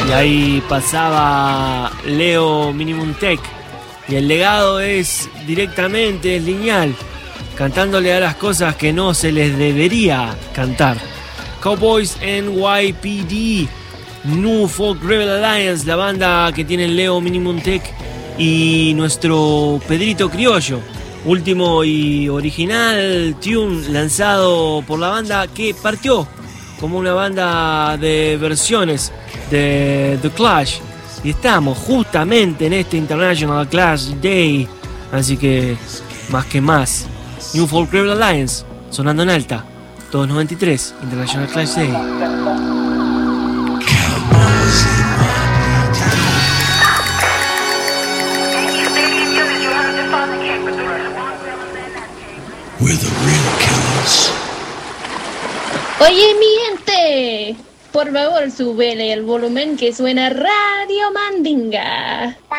Y ahí pasaba Leo Minimum Tech. Y el legado es directamente, es lineal, cantándole a las cosas que no se les debería cantar. Cowboys NYPD, New Folk Rebel Alliance, la banda que tiene Leo Minimum Tech y nuestro Pedrito Criollo. Último y original tune lanzado por la banda que partió como una banda de versiones de The Clash. Y estamos justamente en este International Clash Day. Así que, más que más, New Folk Rebel Alliance, sonando en alta. 293, International Clash Day. We're the real killers. Oye, mi gente, por favor, súbele el volumen que suena Radio Mandinga.